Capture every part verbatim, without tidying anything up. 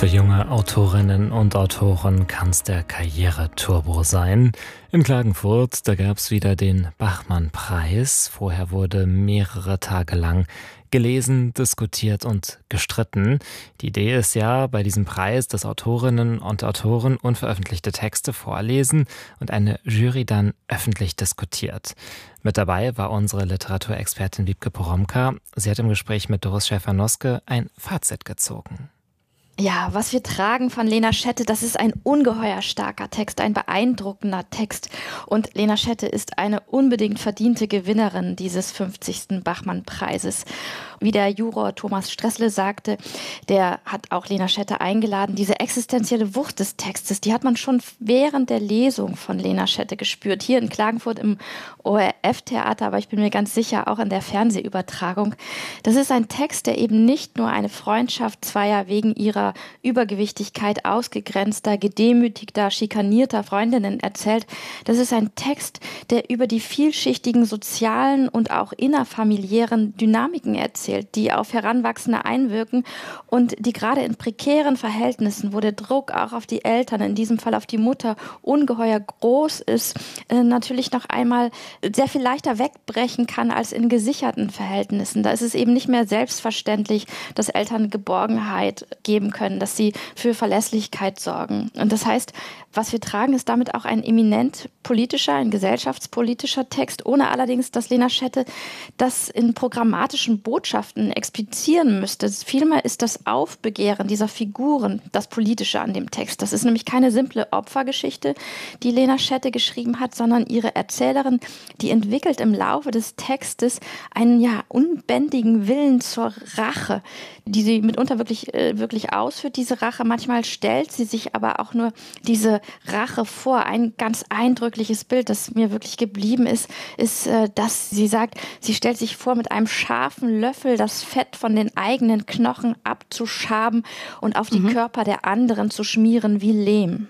Für junge Autorinnen und Autoren kann's der Karriere-Turbo sein. In Klagenfurt, da gab's wieder den Bachmann-Preis. Vorher wurde mehrere Tage lang gelesen, diskutiert und gestritten. Die Idee ist ja bei diesem Preis, dass Autorinnen und Autoren unveröffentlichte Texte vorlesen und eine Jury dann öffentlich diskutiert. Mit dabei war unsere Literaturexpertin Wiebke Poromka. Sie hat im Gespräch mit Doris Schäfer-Noske ein Fazit gezogen. Ja, was wir tragen von Lena Schette, das ist ein ungeheuer starker Text, ein beeindruckender Text. Und Lena Schette ist eine unbedingt verdiente Gewinnerin dieses fünfzigsten Bachmann-Preises. Wie der Juror Thomas Stressle sagte, der hat auch Lena Schette eingeladen. Diese existenzielle Wucht des Textes, die hat man schon während der Lesung von Lena Schette gespürt. Hier in Klagenfurt im O R F-Theater, aber ich bin mir ganz sicher auch in der Fernsehübertragung. Das ist ein Text, der eben nicht nur eine Freundschaft zweier wegen ihrer Übergewichtigkeit ausgegrenzter, gedemütigter, schikanierter Freundinnen erzählt. Das ist ein Text, der über die vielschichtigen sozialen und auch innerfamiliären Dynamiken erzählt, die auf Heranwachsende einwirken und die gerade in prekären Verhältnissen, wo der Druck auch auf die Eltern, in diesem Fall auf die Mutter, ungeheuer groß ist, äh, natürlich noch einmal sehr viel leichter wegbrechen kann als in gesicherten Verhältnissen. Da ist es eben nicht mehr selbstverständlich, dass Eltern Geborgenheit geben können, dass sie für Verlässlichkeit sorgen. Und das heißt, was wir tragen, ist damit auch ein eminent politischer, ein gesellschaftspolitischer Text, ohne allerdings, dass Lena Schette das in programmatischen Botschaften explizieren müsste. Vielmehr ist das Aufbegehren dieser Figuren das Politische an dem Text. Das ist nämlich keine simple Opfergeschichte, die Lena Schette geschrieben hat, sondern ihre Erzählerin, die entwickelt im Laufe des Textes einen ja unbändigen Willen zur Rache, die sie mitunter wirklich, äh, wirklich ausführt, diese Rache. Manchmal stellt sie sich aber auch nur diese Rache vor. Ein ganz eindrückliches Bild, das mir wirklich geblieben ist, ist, äh, dass sie sagt, sie stellt sich vor, mit einem scharfen Löffel das Fett von den eigenen Knochen abzuschaben und auf die mhm. Körper der anderen zu schmieren wie Lehm.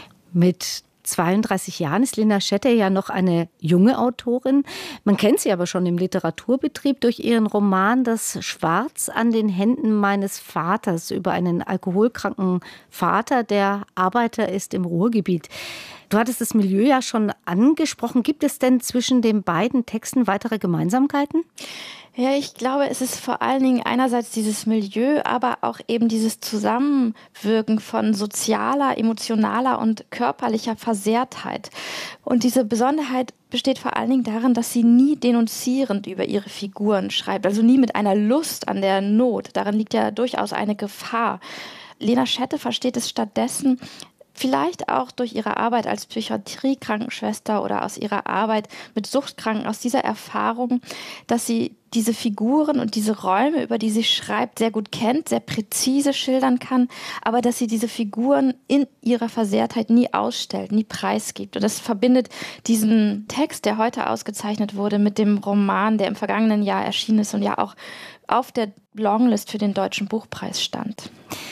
Mit zweiunddreißig Jahren ist Lena Schette ja noch eine junge Autorin. Man kennt sie aber schon im Literaturbetrieb durch ihren Roman Das Schwarz an den Händen meines Vaters über einen alkoholkranken Vater, der Arbeiter ist im Ruhrgebiet. Du hattest das Milieu ja schon angesprochen. Gibt es denn zwischen den beiden Texten weitere Gemeinsamkeiten? Ja, ich glaube, es ist vor allen Dingen einerseits dieses Milieu, aber auch eben dieses Zusammenwirken von sozialer, emotionaler und körperlicher Versehrtheit. Und diese Besonderheit besteht vor allen Dingen darin, dass sie nie denunzierend über ihre Figuren schreibt, also nie mit einer Lust an der Not. Darin liegt ja durchaus eine Gefahr. Lena Schette versteht es stattdessen, vielleicht auch durch ihre Arbeit als Psychiatrie-Krankenschwester oder aus ihrer Arbeit mit Suchtkranken, aus dieser Erfahrung, dass sie diese Figuren und diese Räume, über die sie schreibt, sehr gut kennt, sehr präzise schildern kann, aber dass sie diese Figuren in ihrer Versehrtheit nie ausstellt, nie preisgibt. Und das verbindet diesen Text, der heute ausgezeichnet wurde, mit dem Roman, der im vergangenen Jahr erschienen ist und ja auch auf der Longlist für den Deutschen Buchpreis stand.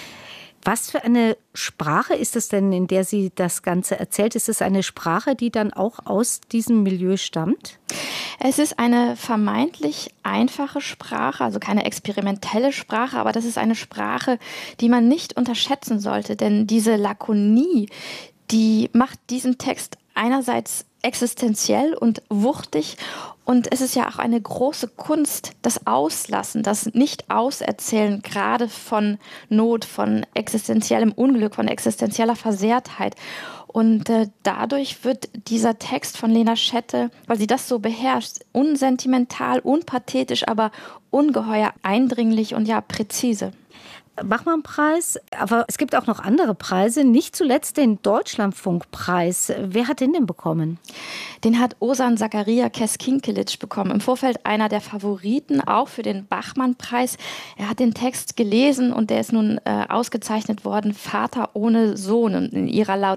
Was für eine Sprache ist es denn, in der sie das Ganze erzählt? Ist es eine Sprache, die dann auch aus diesem Milieu stammt? Es ist eine vermeintlich einfache Sprache, also keine experimentelle Sprache, aber das ist eine Sprache, die man nicht unterschätzen sollte, denn diese Lakonie, die macht diesen Text einerseits existenziell und wuchtig. Und es ist ja auch eine große Kunst, das Auslassen, das Nicht-Auserzählen, gerade von Not, von existenziellem Unglück, von existenzieller Versehrtheit. Und äh, dadurch wird dieser Text von Lena Schette, weil sie das so beherrscht, unsentimental, unpathetisch, aber ungeheuer eindringlich und ja präzise. Bachmann-Preis, aber es gibt auch noch andere Preise, nicht zuletzt den Deutschlandfunkpreis. Wer hat den denn bekommen? Den hat Ozan Zakaria Keskinkelic bekommen. Im Vorfeld einer der Favoriten, auch für den Bachmann-Preis. Er hat den Text gelesen und der ist nun äh, ausgezeichnet worden, Vater ohne Sohn. Und in ihrer Laudatio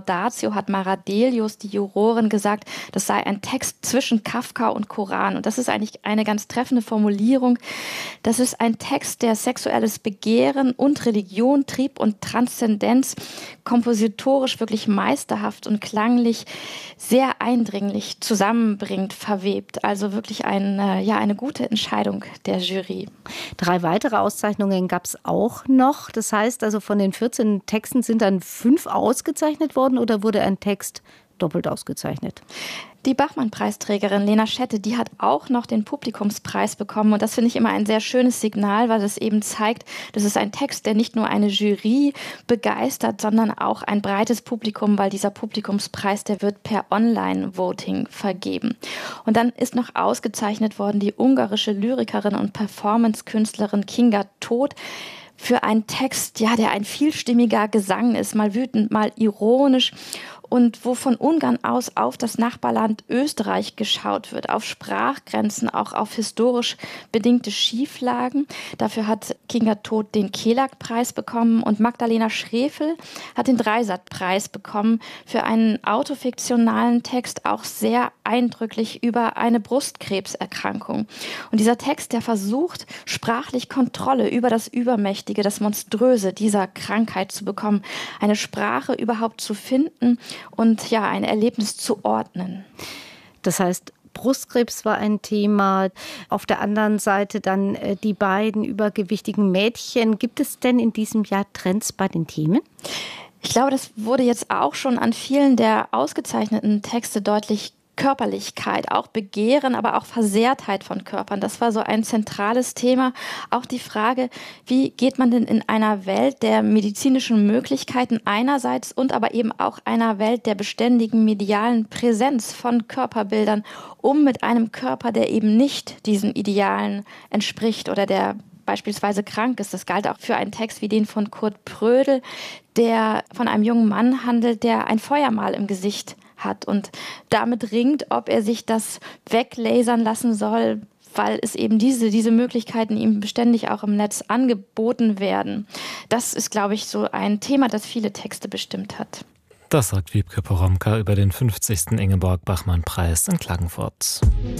Laudatio hat Mara Delius, die Jurorin, gesagt, das sei ein Text zwischen Kafka und Koran. Und das ist eigentlich eine ganz treffende Formulierung. Das ist ein Text, der sexuelles Begehren und Religion, Trieb und Transzendenz kompositorisch wirklich meisterhaft und klanglich sehr eindringlich zusammenbringt, verwebt. Also wirklich ein, ja, eine gute Entscheidung der Jury. Drei weitere Auszeichnungen gab es auch noch. Das heißt also, von den vierzehn Texten sind dann fünf ausgezeichnet worden oder wurde ein Text doppelt ausgezeichnet? Die Bachmann-Preisträgerin Lena Schette, die hat auch noch den Publikumspreis bekommen. Und das finde ich immer ein sehr schönes Signal, weil es eben zeigt, das ist ein Text, der nicht nur eine Jury begeistert, sondern auch ein breites Publikum, weil dieser Publikumspreis, der wird per Online-Voting vergeben. Und dann ist noch ausgezeichnet worden die ungarische Lyrikerin und Performance-Künstlerin Kinga Todt für einen Text, ja, der ein vielstimmiger Gesang ist, mal wütend, mal ironisch. Und wo von Ungarn aus auf das Nachbarland Österreich geschaut wird, auf Sprachgrenzen, auch auf historisch bedingte Schieflagen. Dafür hat Kinga Todt den Kelag-Preis bekommen und Magdalena Schrefel hat den Dreisat-Preis bekommen für einen autofiktionalen Text, auch sehr eindrücklich über eine Brustkrebserkrankung. Und dieser Text, der versucht, sprachlich Kontrolle über das Übermächtige, das Monströse dieser Krankheit zu bekommen, eine Sprache überhaupt zu finden und ja, ein Erlebnis zu ordnen. Das heißt, Brustkrebs war ein Thema. Auf der anderen Seite dann äh, die beiden übergewichtigen Mädchen. Gibt es denn in diesem Jahr Trends bei den Themen? Ich glaube, das wurde jetzt auch schon an vielen der ausgezeichneten Texte deutlich. Körperlichkeit, auch Begehren, aber auch Versehrtheit von Körpern. Das war so ein zentrales Thema. Auch die Frage, wie geht man denn in einer Welt der medizinischen Möglichkeiten einerseits und aber eben auch einer Welt der beständigen medialen Präsenz von Körperbildern um mit einem Körper, der eben nicht diesen Idealen entspricht oder der beispielsweise krank ist. Das galt auch für einen Text wie den von Kurt Prödel, der von einem jungen Mann handelt, der ein Feuermal im Gesicht hat und damit ringt, ob er sich das weglasern lassen soll, weil es eben diese, diese Möglichkeiten ihm beständig auch im Netz angeboten werden. Das ist, glaube ich, so ein Thema, das viele Texte bestimmt hat. Das sagt Wiebke Poromka über den fünfzigsten Ingeborg Bachmann-Preis in Klagenfurt.